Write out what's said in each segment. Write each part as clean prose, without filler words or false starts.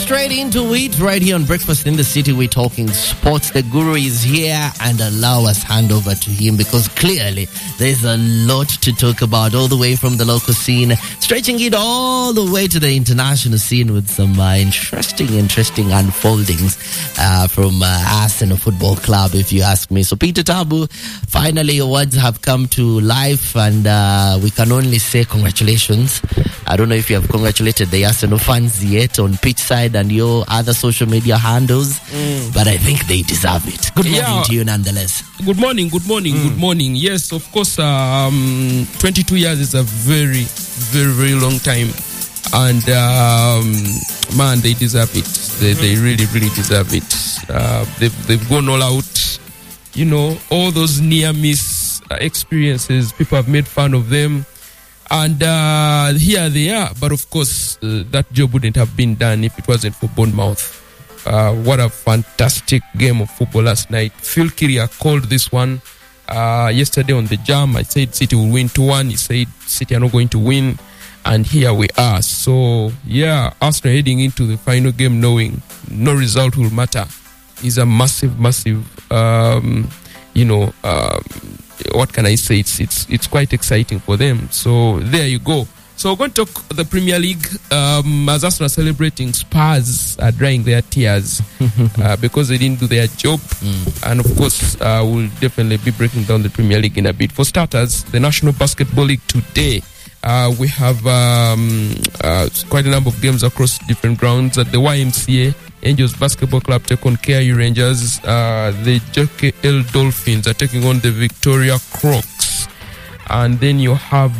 straight into it right here on Breakfast in the City. We're talking sports. The guru is here, and allow us hand over to him because clearly there's a lot to talk about, all the way from the local scene, stretching it all the way to the international scene with some interesting unfoldings from Arsenal Football Club, if you ask me. So Peter Tabu, finally your words have come to life, and we can only say congratulations. I don't know if you have congratulated the Arsenal fans yet on pitch side and your other social media handles, but I think they deserve it. Good morning to you nonetheless. Good morning. Yes, of course, 22 years is a very, very, very long time, and man, they deserve it. They really, really deserve it. They've gone all out. You know, all those near miss experiences, people have made fun of them. And here they are. But of course, that job wouldn't have been done if it wasn't for Bournemouth. What a fantastic game of football last night. Phil Kiria called this one yesterday on the Jam. I said City will win 2-1. He said City are not going to win. And here we are. So, yeah, Arsenal heading into the final game knowing no result will matter is a massive, what can I say? It's quite exciting for them. So there you go. So we're going to talk the Premier League. As Arsenal are celebrating, Spurs are drying their tears because they didn't do their job. And of course, we'll definitely be breaking down the Premier League in a bit. For starters, the National Basketball League today. We have quite a number of games across different grounds. At the YMCA, Angels Basketball Club take on KIU Rangers. The JKL Dolphins are taking on the Victoria Crocs. And then you have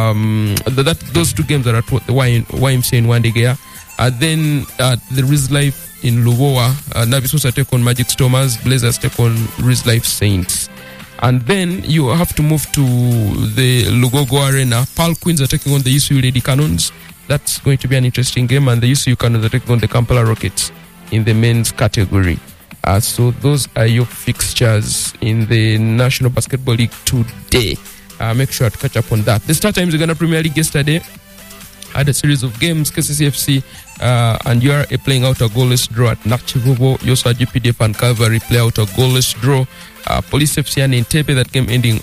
those two games are at the YMCA in Wandegea. Then the Riz Life in Lubowa, Navisosa take on Magic Stormers, Blazers take on Riz Life Saints. And then you have to move to the Lugogo Arena. Pearl Queens are taking on the UCU Lady Cannons. That's going to be an interesting game. And the UCU Cannons are taking on the Kampala Rockets in the men's category. So those are your fixtures in the National Basketball League today. Make sure to catch up on that. The start times Uganda Premier League yesterday had a series of games. KCCFC and URA playing out a goalless draw at Nakchivubo. You also had GPDF and Calvary play out a goalless draw. Police FC and Entebbe, that game ending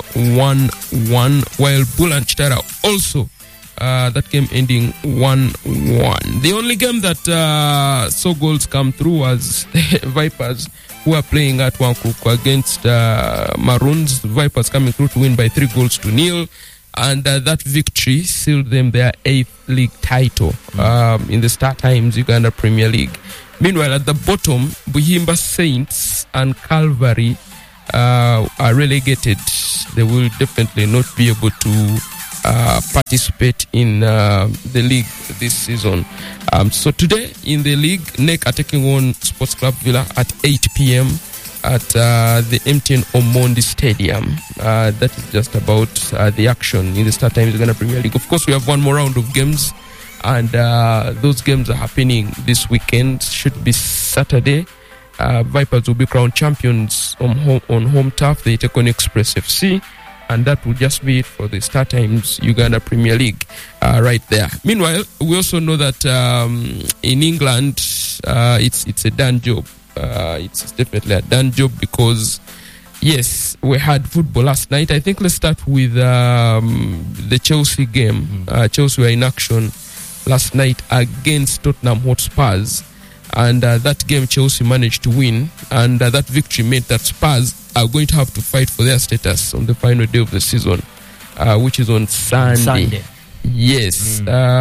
1-1, while Bull and Chitara also that game ending 1-1. The only game that saw goals come through was Vipers, who are playing at Wankuku against Maroons. Vipers coming through to win by 3-0, and that victory sealed them their 8th league title in the Star Times Uganda Premier League. Meanwhile, at the bottom, Buhimba Saints and Calvary are relegated. They will definitely not be able to participate in the league this season. So today in the league, NEC are taking on Sports Club Villa at 8 p.m. at the MTN Omondi Stadium. That is just about the action in the Star Times Uganda Premier League. Of course, we have one more round of games, and those games are happening this weekend. Should be Saturday. Vipers will be crowned champions on home turf. They take on Express FC, and that will just be it for the Star Times Uganda Premier League right there. Meanwhile, we also know that in England, it's a done job. It's definitely a done job because, yes, we had football last night. I think let's start with the Chelsea game. Chelsea were in action last night against Tottenham Hotspurs. And that game Chelsea managed to win, and that victory meant that Spurs are going to have to fight for their status on the final day of the season, which is on Sunday. Yes.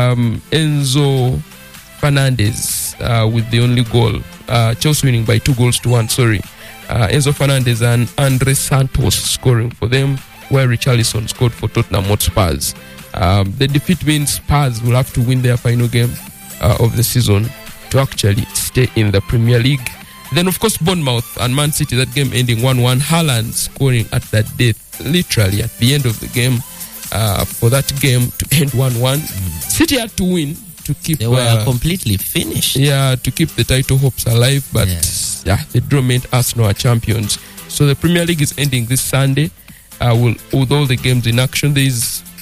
Enzo Fernandez with the only goal. Chelsea winning by 2-1. Enzo Fernandez and Andre Santos scoring for them, where Richarlison scored for Tottenham Hotspurs. The defeat means Spurs will have to win their final game of the season to actually stay in the Premier League. Then, of course, Bournemouth and Man City, that game ending 1-1. Haaland scoring at that death, literally at the end of the game, for that game to end 1-1. City had to win to keep... They were completely finished. Yeah, to keep the title hopes alive, but the draw meant Arsenal are champions. So the Premier League is ending this Sunday with all the games in action. There is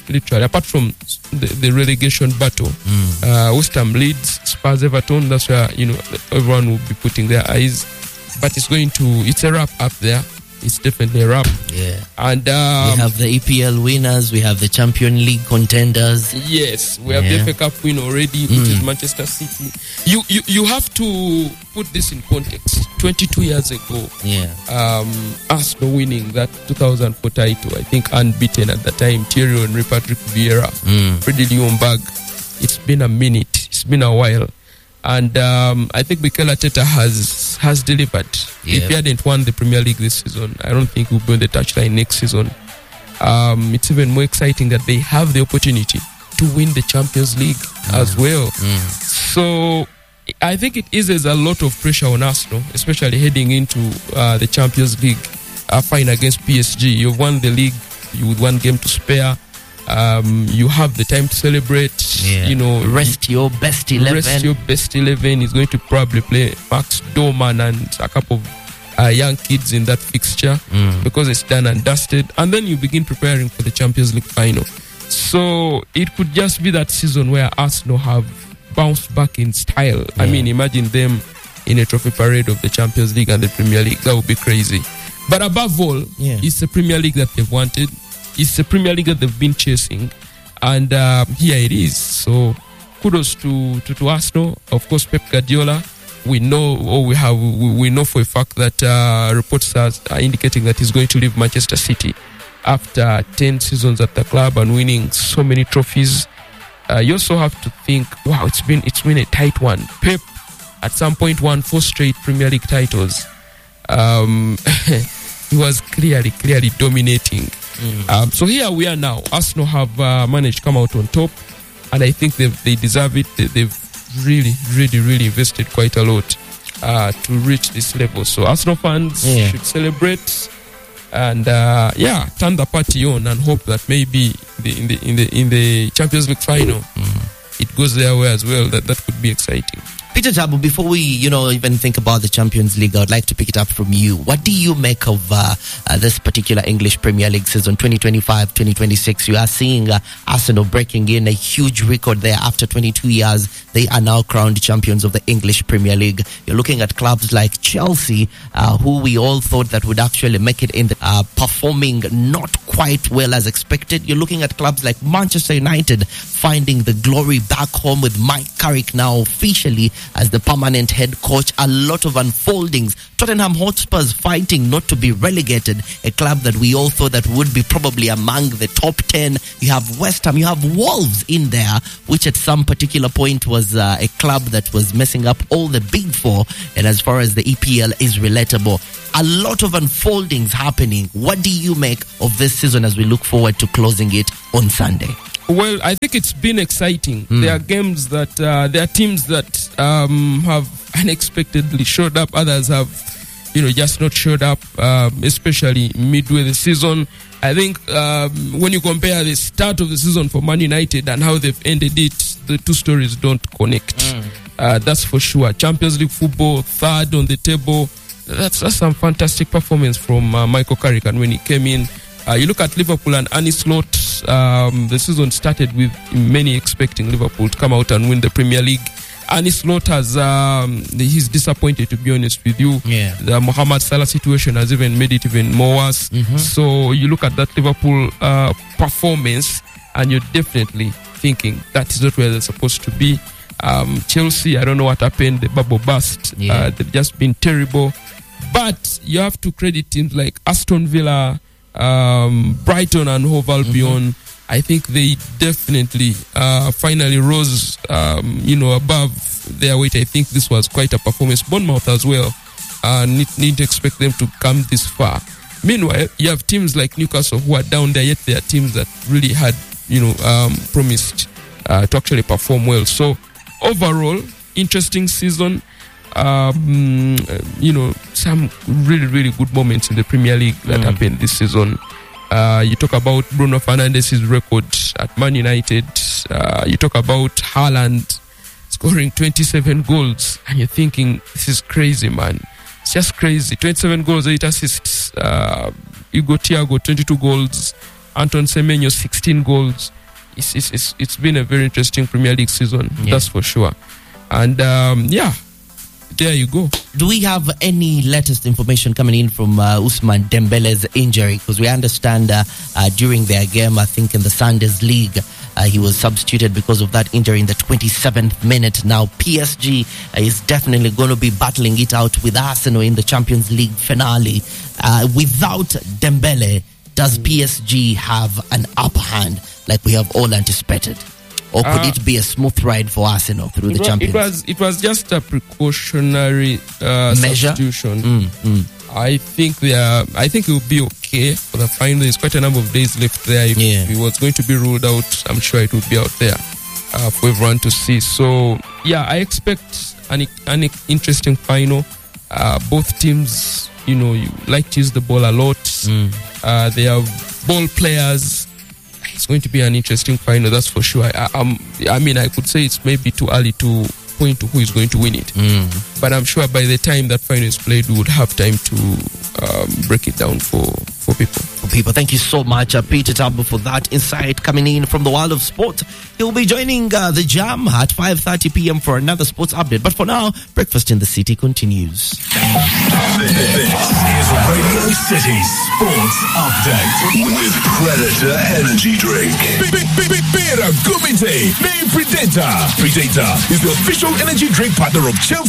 literally, apart from the relegation battle. West Ham, Leeds, Spurs, Everton, that's where, everyone will be putting their eyes. But it's a wrap up there. It's definitely a wrap. Yeah. And we have the EPL winners, we have the Champions League contenders. Yes, we have the FA Cup win already, which is Manchester City. You have to put this in context. 22 years ago, Arsenal winning that 2004 title, I think unbeaten at the time. Thierry Henry, Patrick Vieira, Freddie Ljungberg. It's been a minute. It's been a while. And I think Mikel Arteta has delivered. If he hadn't won the Premier League this season, I don't think we'll be on the touchline next season. It's even more exciting that they have the opportunity to win the Champions League as well. So I think it eases a lot of pressure on Arsenal, especially heading into the Champions League final against PSG. You've won the league, with one game to spare. You have the time to celebrate. Rest your best 11. Rest your best 11. Is going to probably play Max Dorman and a couple of young kids in that fixture because it's done and dusted. And then you begin preparing for the Champions League final. So it could just be that season where Arsenal have bounced back in style. I mean, imagine them in a trophy parade of the Champions League and the Premier League. That would be crazy. But above all, it's the Premier League that they've wanted. It's the Premier League that they've been chasing, and here it is. So kudos to Arsenal. Of course, Pep Guardiola. We know for a fact that reports are indicating that he's going to leave Manchester City after 10 seasons at the club and winning so many trophies. You also have to think, wow, it's been a tight one. Pep at some point won 4 straight Premier League titles. He was clearly dominating. So here we are now. Arsenal have managed to come out on top, and I think they deserve it. They've really invested quite a lot to reach this level. So Arsenal fans should celebrate and turn the party on and hope that maybe in the Champions League final it goes their way as well. That could be exciting. Peter Jabu, before we, even think about the Champions League, I would like to pick it up from you. What do you make of this particular English Premier League season 2025-2026? You are seeing Arsenal breaking in a huge record there. After 22 years, they are now crowned champions of the English Premier League. You're looking at clubs like Chelsea, who we all thought that would actually make it in the performing not quite well as expected. You're looking at clubs like Manchester United finding the glory back home with Mike Carrick now officially as the permanent head coach. A lot of unfoldings. Tottenham Hotspurs fighting not to be relegated, a club that we all thought that would be probably among the top 10. You have West Ham, you have Wolves in there, which at some particular point was a club that was messing up all the big four, and as far as the EPL is relatable. A lot of unfoldings happening. What do you make of this season as we look forward to closing it on Sunday? Well, I think it's been exciting. There are games that, there are teams that have unexpectedly showed up. Others have, just not showed up, especially midway the season. I think when you compare the start of the season for Man United and how they've ended it, the two stories don't connect. That's for sure. Champions League football, third on the table. That's some fantastic performance from Michael Carrick. And when he came in, you look at Liverpool and Arne Slot. The season started with many expecting Liverpool to come out and win the Premier League. Arne Slot he's disappointed, to be honest with you. The Mohamed Salah situation has even made it even more worse. So you look at that Liverpool performance and you're definitely thinking that is not where they're supposed to be. Chelsea, I don't know what happened. The bubble burst. They've just been terrible. But you have to credit teams like Aston Villa, Brighton and Hove Albion. I think they definitely finally rose above their weight. I think this was quite a performance. Bournemouth as well. Need to expect them to come this far. Meanwhile, you have teams like Newcastle who are down there, yet they are teams that really had promised to actually perform well. So overall, interesting season. Some really good moments in the Premier League that happened this season. You talk about Bruno Fernandes' record at Man United. You talk about Haaland scoring 27 goals, and you're thinking, this is crazy, man. It's just crazy. 27 goals, 8 assists. Thiago, 22 goals, Anton Semenyo 16 goals. It's been a very interesting Premier League season, that's for sure. And there you go. Do we have any latest information coming in from Ousmane Dembele's injury? Because we understand during their game, I think in the Sundays League, he was substituted because of that injury in the 27th minute. Now PSG is definitely going to be battling it out with Arsenal in the Champions League finale. Without Dembele, does PSG have an upper hand like we have all anticipated? Or could it be a smooth ride for Arsenal through the Champions? It was just a precautionary measure. Substitution. I think it will be okay for the final. There's quite a number of days left there. If it was going to be ruled out, I'm sure it would be out there for everyone to see. So I expect an interesting final. Both teams, you like to use the ball a lot. They have ball players. It's going to be an interesting final, that's for sure. I mean, I could say it's maybe too early to point to who is going to win it. But I'm sure by the time that final is played, we would have time to break it down for people. Thank you so much, Peter Tambo, for that insight coming in from the world of sport. He'll be joining the Jam at 5:30 p.m. for another sports update. But for now, Breakfast in the City continues. This is Radio City Sports Update with Predator Energy Drink. Beer Gumite, main Predator. Predator is the official energy drink partner of Chelsea.